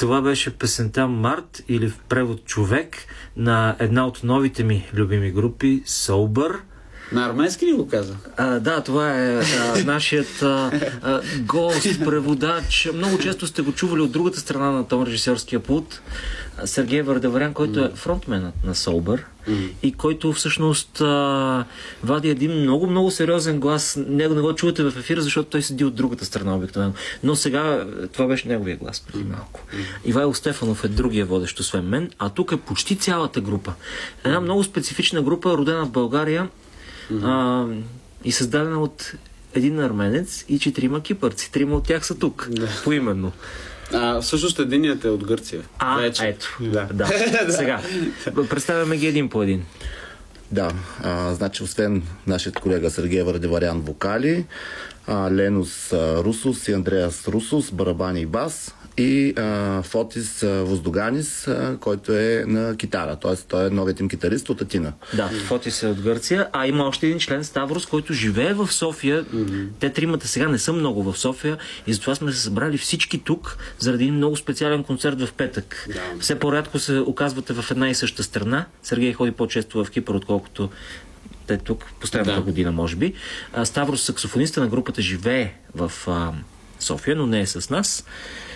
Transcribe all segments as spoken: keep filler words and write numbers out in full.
Това беше песента Март или в превод Човек на една от новите ми любими групи Sober. На арменски ли го каза? А, да, това е а, нашият а, а, гост, преводач. Много често сте го чували от другата страна на този режисьорския пулт. Сергей Вардаварян, който mm. е фронтменът на Sober mm. и който всъщност а, вади един много-много сериозен глас. Него не го чувате в ефира, защото той седи от другата страна обикновено. Но сега това беше неговия глас преди малко. Mm. Ивайло Стефанов е другия водещ, освен мен, а тук е почти цялата група. Една много специфична група, родена в България, Mm-hmm. А, и създадена от един арменец и четирима кипърци. Трима от тях са тук, да. Поименно. А, всъщност единият е от Гърция. А, вече. Ето. Да. Да. Сега, представяме ги един по един. Да, а, значи освен нашият колега Сергей Вардаварян вокали, а, Ленос а, Русос и Андреас Русос барабани и бас и а, Фотис а, Воздоганис, а, който е на китара, т.е. той е новият им китарист от Атина. Да, Фотис е от Гърция, а има още един член Ставрос, който живее в София. Mm-hmm. Те тримата сега не са много в София и затова сме се събрали всички тук заради един много специален концерт в петък. Yeah. Все по-рядко се оказвате в една и съща страна. Сергей ходи по-често в Кипър, отколкото те тук последната да. година, може би. Ставрос, саксофониста на групата, живее в а, София, но не е с нас.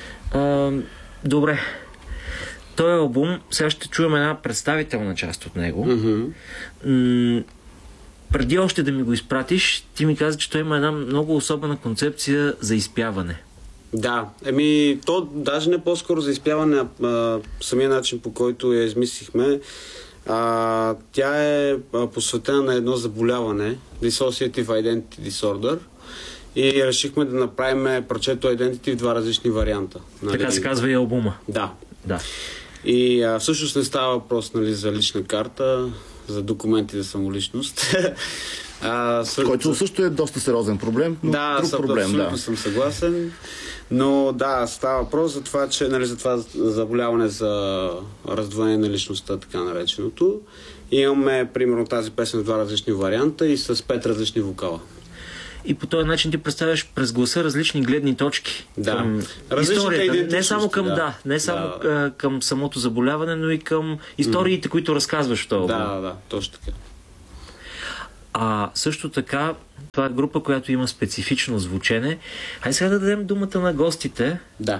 А, добре. Той албум, сега ще чуем една представителна част от него. Mm-hmm. М- преди още да ми го изпратиш, ти ми каза, че той има една много особена концепция за изпяване. Да, еми, то даже не по-скоро за изпяване, а самия начин, по който я измислихме. А, тя е посветена на едно заболяване, Dissociative Identity Disorder, и решихме да направим парчето Identity в два различни варианта. Нали? Така се казва и албума. Да. Да. И а, всъщност не става въпрос, нали, за лична карта, за документи за самоличност. а, съ... Който също е доста сериозен проблем, но да, друг проблем. Абсолютно Да, съм съгласен. Но да, става въпрос за това, че, нали, за това заболяване за раздвоение на личността, така нареченото. И имаме, примерно, тази песен в два различни варианта и с пет различни вокала. И по този начин ти представяш през гласа различни гледни точки да. към историята. Не само към, да. Да, не само да. към самото заболяване, но и към историите, mm. които разказваш в това. Да, да, точно така. А също така, това е група, която има специфично звучене. Хайде сега да дадем думата на гостите. Да.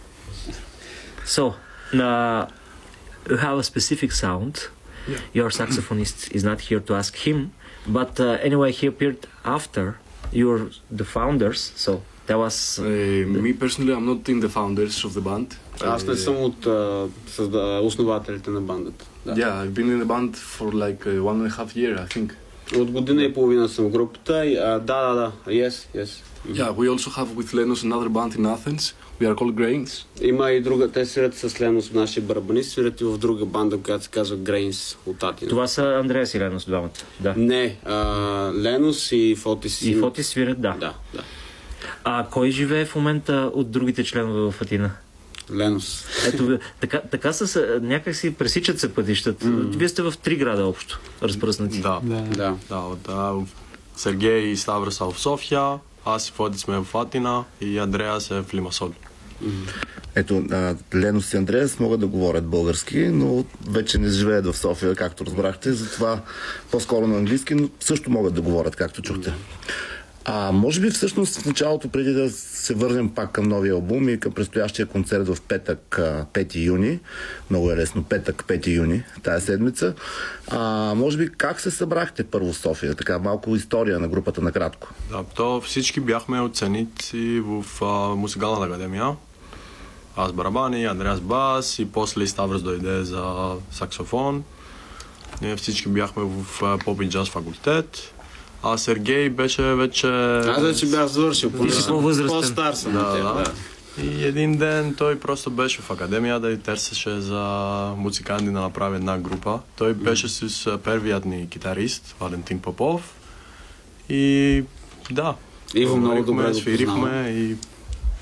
So, uh, you have a specific sound. Yeah. Your saxophonist is not here to ask him, but uh, anyway, he appeared after. You're the founders, so tell us... Uh, uh, me personally, I'm not in the founders of the band. Аз не съм от uh, основателите на бандата. Да. Yeah, I've been in the band for like uh, one and a half year, I think. От година и половина съм в групата. И, uh, да, да, да. Yes, yes. Yeah, we also have with Lenos another band in Athens. We are called Grains. Има и друга, те свират с Ленос, нашия барабанист, свират и в друга банда, която се казва Grains от Атина. Това са Андреас и Ленос двамата? Да. Не, uh, Ленос и Фотис. И Фотис свират, да. Да, да. А кой живее в момента от другите членове в Атина? Ленос. Ето, така, така са, някак си пресичат се пътищата. Mm. Вие сте в три града общо, разпръснати. Да, да. да. да, да. Сергей и Ставрос са в София, аз и Фотис сме в Атина и Андреас е в Лимасол. Ето, а, Ленос и Андреас могат да говорят български, но вече не живеят в София, както разбрахте, затова по-скоро на английски, но също могат да говорят, както чухте. А може би всъщност в началото, преди да се върнем пак към новия албум и към предстоящия концерт в петък, пети юни, много е лесно, петък, пети юни, тая седмица, а, може би как се събрахте първо в София? Така малко история на групата накратко. Да, то всички бяхме оценици в а, музикалната академия. Аз барабани, Андреас бас и после Ставрос дойде за саксофон. Ние всички бяхме в а, поп и джаз факултет. А Сергей беше вече... Аз вече бях завършил. Ти си по-възрастен. По-стар съм. Да, да. И един ден той просто беше в академията и търсеше за музиканти да направи една група. Той беше с първият ни китарист, Валентин Попов. И да, Иво много добре го свирихме и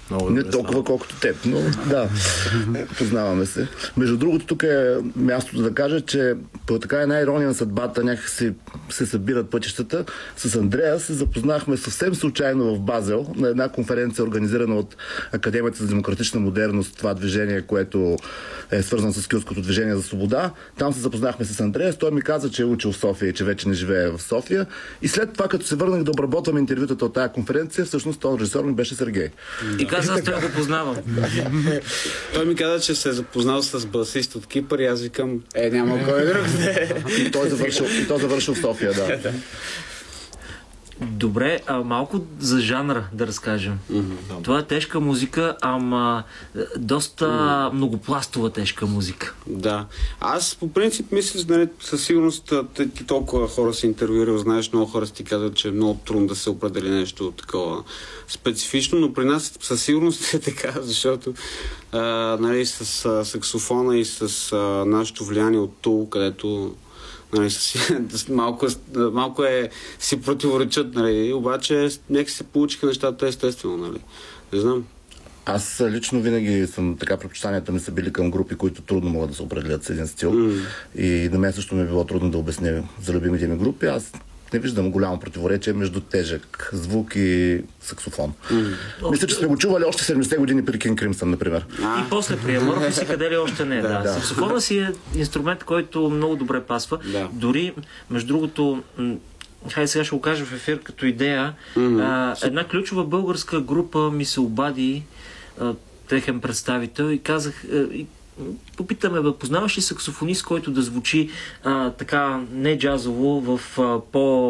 Много Не добре толкова става. колкото теб, но да, познаваме се. Между другото, тук е мястото да кажа, че по така една ирония на съдбата някакси се събират пътищата. С Андрея се запознахме съвсем случайно в Базел на една конференция, организирана от Академията за демократична модерност, това движение, което е свързано с Кюртското движение за свобода. Там се запознахме с Андрея. Той ми каза, че е учил в София и че вече не живее в София. И след това, като се върнах да обработвам интервютата от тази конференция, всъщност този режисьор ми беше Сергей. И каза, аз това го познавам. Той ми каза, че се е запознал с басист от Кипър и аз викам, е, няма кой друг. И той завършил, и той завършил в София, да. Добре, а малко за жанра да разкажем. Mm-hmm. Това е тежка музика, ама доста mm-hmm. многопластова тежка музика. Да. Аз по принцип мисля, нали, със сигурност ти толкова хора си интервюирал, знаеш, много хора си ти казват, че е много трудно да се определи нещо такова специфично, но при нас със сигурност е така, защото а, нали, с а, саксофона и с а, нашето влияние от Тул, където нали, малко, малко е, си противоречат, нали, обаче нека се получиха нещата естествено, нали. Не знам. Аз лично винаги съм така, предпочитанията ми са били към групи, които трудно могат да се определят с един стил. Mm. И на мен също ми е било трудно да обясня за любимите ми групи. Аз не виждам голямо противоречие между тежък звук и саксофон. Mm. Мисля, че сме го чували още седемдесетте години при Кинг Кримсън, например. А. И после при Аморфи си къде ли още не. Да, да. да. Саксофона си е инструмент, който много добре пасва. Да. Дори, между другото, хайде сега ще го кажа в ефир като идея, mm-hmm. а, една ключова българска група ми се обади, а, техен представител, и казах, а, и попитаме, бе, познаваш ли саксофонист, който да звучи а, така не джазово, в а,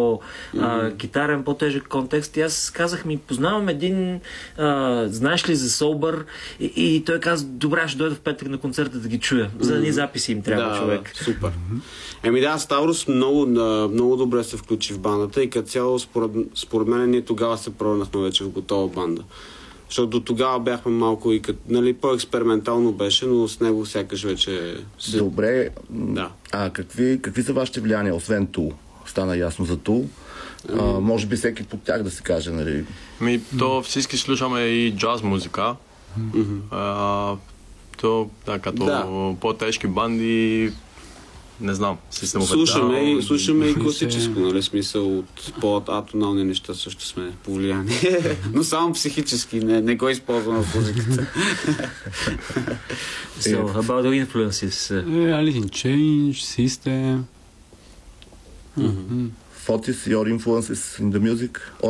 по-гитарен, по-тежък контекст? И аз казах ми, познавам един, а, знаеш ли за Sober? И, и той каза, добре, ще дойда в петък на концерта да ги чуя. За да ни записи им трябва, да, човек. Супер. Еми да, Ставрос много, много добре се включи в бандата и като цяло, според, според мен, ние тогава се превърнахме вече в готова банда. Защото до тогава бяхме малко и като, нали, по-експериментално беше, но с него сякаш вече... Се... Добре, да. А какви, какви са вашите влияния, освен Тул? Стана ясно за Тул. А, може би всеки под тях да се каже, нали? Ми, то всички слушаме и джаз музика. Mm-hmm. А, то, да, като да. по-тежки банди, не знам, System of a Слушаме, Down. и, слушаме и класическо, нали, смисъл от по-атонални неща също сме повлияни. Но само психически, не, не го използваме в музиката. So, about the influences? Uh, Alice in Change, System. Mm-hmm. What is your influences in the music?